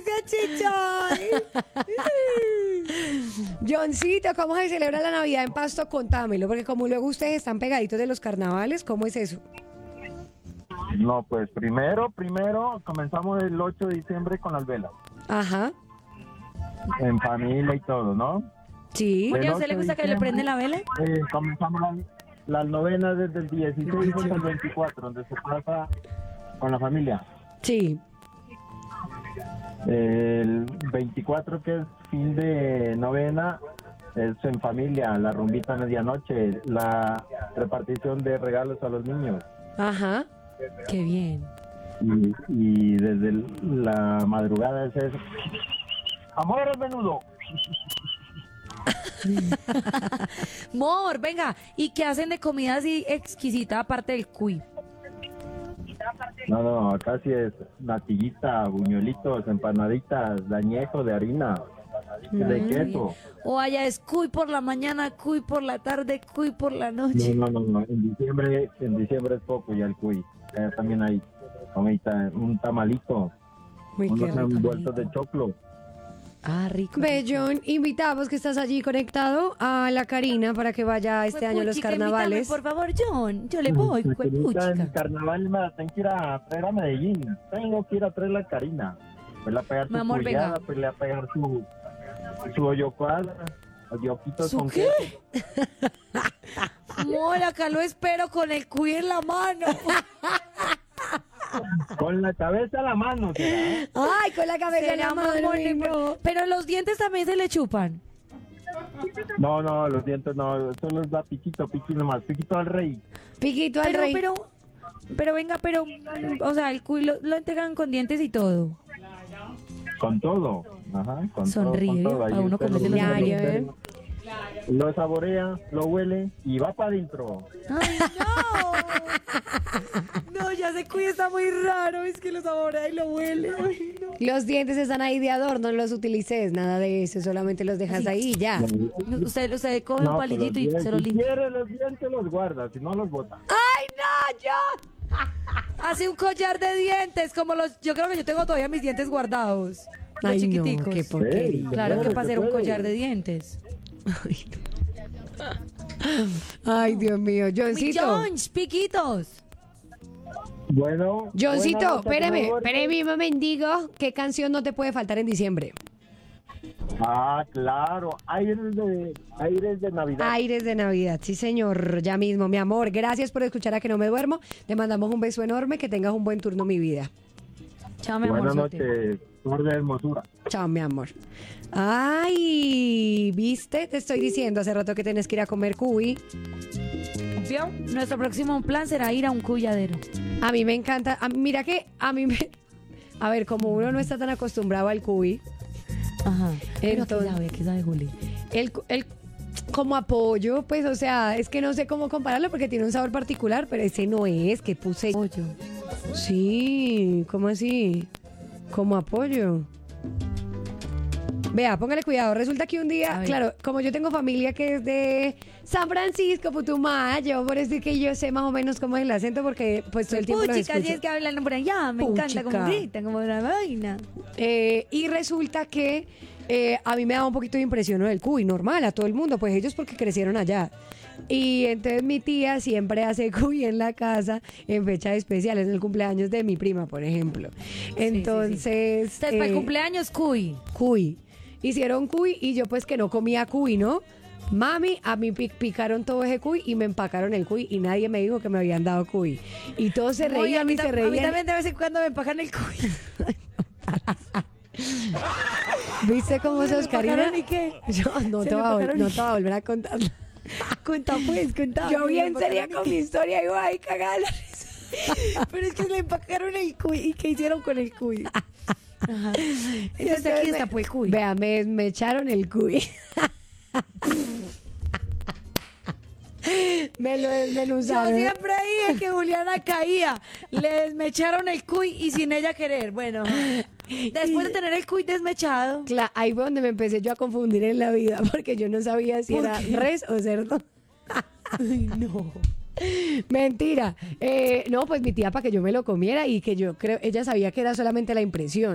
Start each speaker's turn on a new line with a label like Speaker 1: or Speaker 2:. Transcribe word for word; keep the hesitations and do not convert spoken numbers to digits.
Speaker 1: gracias, Chichón.
Speaker 2: Johncito, ¿cómo se celebra la Navidad en Pasto? Contámelo, porque como luego ustedes están pegaditos de los carnavales, ¿cómo es eso?
Speaker 3: No, pues primero, primero comenzamos el ocho de diciembre con las velas,
Speaker 2: Ajá,
Speaker 3: en familia y todo, ¿no?
Speaker 2: sí.
Speaker 1: Oye, ¿a
Speaker 3: El
Speaker 1: usted le
Speaker 3: ocho de
Speaker 1: gusta que le
Speaker 3: diciembre,
Speaker 1: prende la vela?
Speaker 3: eh, comenzamos las, las novenas desde el dieciséis hasta el veinticuatro, donde se pasa con la familia.
Speaker 2: Sí.
Speaker 3: El veinticuatro, que es fin de novena, es en familia, la rumbita a medianoche, la repartición de regalos a los niños.
Speaker 2: Ajá.
Speaker 1: Qué bien.
Speaker 3: Y, y desde el- la madrugada es eso. Amor al menudo.
Speaker 1: Mor, venga, ¿y qué hacen de comida así exquisita aparte del cuy?
Speaker 3: No, no, acá sí es natillita, buñuelitos, empanaditas, de añejo, de harina, de
Speaker 1: Mm.
Speaker 3: queso.
Speaker 1: O allá es cuy por la mañana, cuy por la tarde, cuy por la
Speaker 3: No,
Speaker 1: noche.
Speaker 3: no, no, no, en diciembre, en diciembre es poco ya el cuy. Eh, también hay comida, un tamalito,
Speaker 2: Muy qué
Speaker 3: unos
Speaker 2: rico.
Speaker 3: envueltos de choclo.
Speaker 1: Ah, rico.
Speaker 2: Bellón, invitamos que estás allí conectado a la Karina para que vaya este año a los
Speaker 1: Puchica,
Speaker 2: carnavales.
Speaker 1: invítame, por favor, John. Yo le voy,
Speaker 3: La Karinita
Speaker 1: puchica.
Speaker 3: en carnaval me la tengo que ir a traer a Medellín. Tengo que ir a traer la Karina. Pues le va a pegar su
Speaker 1: Mi amor,
Speaker 3: cuyada,
Speaker 1: venga.
Speaker 3: pues le va a pegar su, su hoyocuada, hoyoquitos
Speaker 1: ¿Su
Speaker 3: con
Speaker 1: qué?
Speaker 3: queso.
Speaker 1: Mor, acá lo espero con el cuy en la mano.
Speaker 3: Con la cabeza a la mano, ¿será?
Speaker 2: Ay, con la cabeza en
Speaker 1: Será
Speaker 2: la
Speaker 1: más
Speaker 2: mano.
Speaker 1: bonito.
Speaker 2: no.
Speaker 1: Pero los dientes también se le chupan.
Speaker 3: No, no, los dientes no, solo es la piquito, piquito nomás, piquito al rey.
Speaker 2: Piquito al
Speaker 1: Pero,
Speaker 2: rey.
Speaker 1: pero, pero venga, pero, o sea, el cuy lo, lo entregan con dientes y todo.
Speaker 3: Con todo. Ajá, con
Speaker 1: Sonríe,
Speaker 3: todo, con todo.
Speaker 1: a
Speaker 3: Ahí
Speaker 1: uno
Speaker 3: usted
Speaker 1: comerse
Speaker 3: lo-
Speaker 1: los
Speaker 3: lo-
Speaker 2: dientes.
Speaker 3: Lo saborea, lo huele y va para adentro.
Speaker 1: ¡Ay, no! No, ya ese cuy está muy raro, es que lo saborea y lo huele. Ay, no.
Speaker 2: Los dientes están ahí de adorno, no los utilices, nada de eso, solamente los dejas ahí y ya.
Speaker 1: Usted, usted coge un
Speaker 3: No, pues
Speaker 1: palillito
Speaker 3: los
Speaker 1: y
Speaker 3: dientes,
Speaker 1: se lo
Speaker 3: si
Speaker 1: limpia.
Speaker 3: quiere los dientes los guarda, si no los bota.
Speaker 2: ¡Ay, no, yo!
Speaker 1: Hace un collar de dientes, como los. Yo creo que yo tengo todavía mis dientes guardados. Los
Speaker 2: Ay, no,
Speaker 1: chiquiticos.
Speaker 2: qué porquería.
Speaker 1: Claro que
Speaker 3: Se
Speaker 1: para hacer un
Speaker 3: puede.
Speaker 1: collar de dientes.
Speaker 2: Ay, Dios mío,
Speaker 1: ¡Mi
Speaker 2: Johncito.
Speaker 1: Jones, piquitos!
Speaker 3: Bueno.
Speaker 2: Johncito,
Speaker 3: buenas noches,
Speaker 2: espérame,
Speaker 3: amor.
Speaker 2: espérame, me mendigo. ¿Qué canción no te puede faltar en diciembre?
Speaker 3: Ah, claro, aires de, aires de Navidad.
Speaker 2: Aires de Navidad, sí señor, ya mismo, mi amor. Gracias por escuchar a Que No Me Duermo. Te mandamos un beso enorme, que tengas un buen turno, mi vida.
Speaker 1: Chao, mi
Speaker 3: Buenas
Speaker 1: amor.
Speaker 3: noches, flor de hermosura.
Speaker 2: Chao, mi amor. Ay, ¿viste? Te estoy diciendo hace rato que tienes que ir a comer cuy.
Speaker 1: ¿Vio? Nuestro próximo plan será ir a un cuyadero.
Speaker 2: A mí me encanta, a- mira que a mí me... A ver, como uno no está tan acostumbrado al cuy,
Speaker 1: Ajá. Pero
Speaker 2: Entonces-
Speaker 1: ¿qué sabe? ¿Qué sabe, Juli?
Speaker 2: el, cu- el como apoyo, pues, o sea, es que no sé cómo compararlo porque tiene un sabor particular, pero ese no es, que puse...
Speaker 1: Pollo.
Speaker 2: Sí, ¿cómo así? Como apoyo. Vea, póngale cuidado. Resulta que un
Speaker 1: A
Speaker 2: día,
Speaker 1: ver.
Speaker 2: claro, como yo tengo familia que es de San Francisco, Putumayo, por decir que yo sé más o menos cómo es el acento porque pues todo el tiempo lo
Speaker 1: Puchica, así
Speaker 2: escucho.
Speaker 1: es que hablan por allá. Me encanta como
Speaker 2: Puchica.
Speaker 1: gritan, como una vaina.
Speaker 2: Eh, y resulta que eh, a mí me daba un poquito de impresión lo del cuy, normal, a todo el mundo, pues ellos porque crecieron allá. Y entonces mi tía siempre hace cuy en la casa en fechas especiales, en el cumpleaños de mi prima, por ejemplo. Entonces...
Speaker 1: Usted para el
Speaker 2: eh,
Speaker 1: cumpleaños, cuy.
Speaker 2: cuy. Hicieron cuy y yo pues que no comía cuy, ¿no? Mami, a mí pi- picaron todo ese cuy y me empacaron el cuy y nadie me dijo que me habían dado cuy. Y todos se
Speaker 1: Oye,
Speaker 2: reían
Speaker 1: a mí
Speaker 2: y se
Speaker 1: tam- A mí
Speaker 2: reían.
Speaker 1: también de vez en cuando me empajan el cuy.
Speaker 2: ¿Viste cómo
Speaker 1: ¿Me
Speaker 2: sos, Karina?
Speaker 1: empacaron y qué?
Speaker 2: Yo no
Speaker 1: ¿Se
Speaker 2: te,
Speaker 1: me
Speaker 2: voy a, vol-
Speaker 1: empacaron
Speaker 2: no
Speaker 1: y
Speaker 2: te voy a volver a contar.
Speaker 1: Cuenta pues, cuenta.
Speaker 2: Yo
Speaker 1: ¿Me
Speaker 2: bien
Speaker 1: empacaron
Speaker 2: sería
Speaker 1: y
Speaker 2: con
Speaker 1: qué?
Speaker 2: mi historia y ay, cagada la risa.
Speaker 1: Pero es que le empacaron el cuy. ¿Y qué hicieron con el cuy? Ajá. Entonces
Speaker 2: Entonces
Speaker 1: aquí
Speaker 2: me-
Speaker 1: está pues el cuy.
Speaker 2: Vea, me, me echaron el cuy. Me lo
Speaker 1: Yo
Speaker 2: desmenuzaron.
Speaker 1: siempre dije que Juliana caía. Le desmecharon el cuy y sin ella querer. Bueno, después de tener el cuy desmechado.
Speaker 2: Cla- ahí fue donde me empecé yo a confundir en la vida, porque yo no sabía si
Speaker 1: ¿Por
Speaker 2: era
Speaker 1: qué?
Speaker 2: res o cerdo.
Speaker 1: Ay, no.
Speaker 2: Mentira. Eh, no, pues mi tía para que yo me lo comiera y que yo creo, ella sabía que era solamente la impresión.